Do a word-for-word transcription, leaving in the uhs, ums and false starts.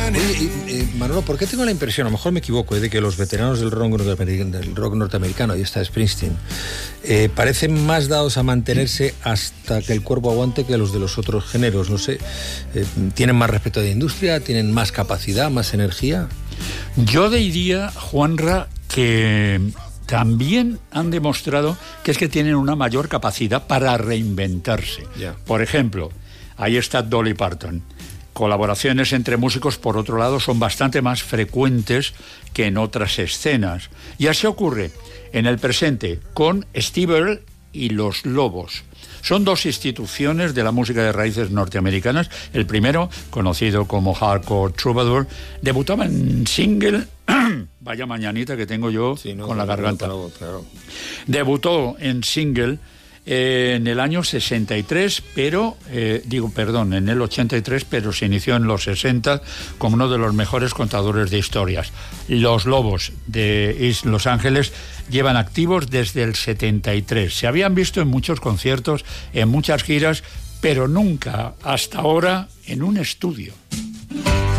Oye, eh, Manolo, ¿por qué tengo la impresión, a lo mejor me equivoco, eh, de que los veteranos del rock, del rock norteamericano, y está Springsteen, eh, parecen más dados a mantenerse hasta que el cuerpo aguante que los de los otros géneros? No sé, eh, ¿tienen más respeto de la industria? ¿Tienen más capacidad, más energía? Yo diría, Juanra, que también han demostrado que es que tienen una mayor capacidad para reinventarse. Yeah. Por ejemplo, ahí está Dolly Parton. Colaboraciones entre músicos, por otro lado, son bastante más frecuentes que en otras escenas. Y así ocurre en el presente con Steve Earle y Los Lobos. Son dos instituciones de la música de raíces norteamericanas. El primero, conocido como Hardcore Troubadour, debutaba en single... Vaya mañanita que tengo yo sí, no, con la garganta. Claro, claro. Debutó en single eh, en el año sesenta y tres, pero, eh, digo, perdón, en el ochenta y tres, pero se inició en los sesenta como uno de los mejores contadores de historias. Los Lobos de East Los Ángeles llevan activos desde el setenta y tres. Se habían visto en muchos conciertos, en muchas giras, pero nunca hasta ahora en un estudio.